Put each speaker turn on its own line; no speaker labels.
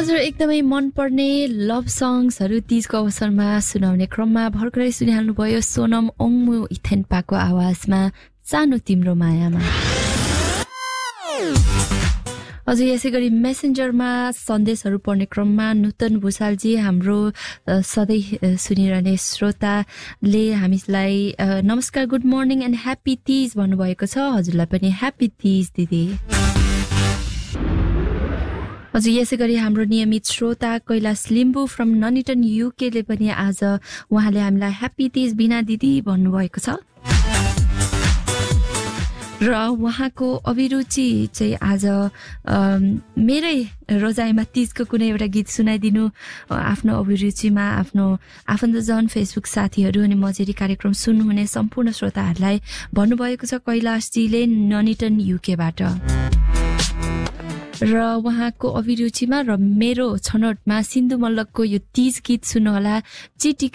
हजुर एकदमै मनपर्ने लभ सङ्ग्सहरू तीजको अवसरमा सुनाउने क्रममा भर्खरै सुनिहाल्नु भयो सोनम ओङमु इथेन्पाको आवाजमा सानो तिम्रो मायामा। हजुर यसै गरी मेसेन्जरमा सन्देशहरू पढ्ने क्रममा नूतन भूषालजी हाम्रो सधैँ सुनिरहने श्रोताले हामीलाई नमस्कार good morning and happy Teej भन्नुभएको छ। हजुरलाई पनि ह्याप्पी तीज दिदी। हजुर यसै गरी हाम्रो नियमित श्रोता कैलाश लिम्बू फ्रम ननिटन युकेले पनि आज उहाँले हामीलाई ह्याप्पी तीज बिना दिदी भन्नुभएको छ र उहाँको अभिरुचि चाहिँ आज मेरै रोजाइमा तीजको कुनै एउटा गीत सुनाइदिनु आफ्नो अभिरुचिमा आफ्नो आफन्तजन फेसबुक साथीहरू अनि मजेरी कार्यक्रम सुन्नुहुने सम्पूर्ण श्रोताहरूलाई भन्नुभएको छ कैलाशजीले ननिटन युकेबाट र उहाँको अभिरुचिमा र मेरो छनौटमा सिन्धु मल्लकको यो तीज गीत सुन्नुहोला चिटी